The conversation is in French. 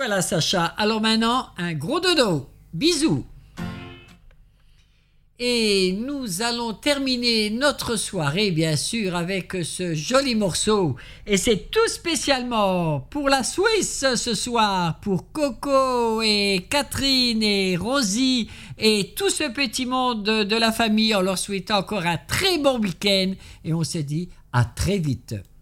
Voilà Sacha, alors maintenant un gros dodo, bisous. Et nous allons terminer notre soirée bien sûr avec ce joli morceau. Et c'est tout spécialement pour la Suisse ce soir, pour Coco et Catherine et Rosie et tout ce petit monde de la famille. On leur souhaite encore un très bon week-end et on se dit à très vite.